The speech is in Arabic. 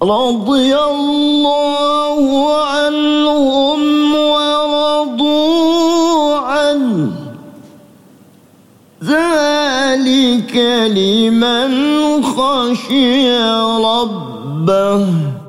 رضي الله عنهم ورضوا عنه ذلك لمن خشي ربه